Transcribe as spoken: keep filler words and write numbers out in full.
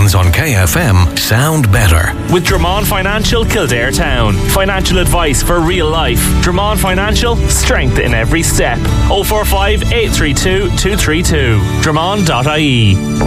weekends on K F M sound better. With Drummond Financial Kildare Town. Financial advice for real life. Drummond Financial, strength in every step. oh four five, eight three two, two three two. Drummond dot I E.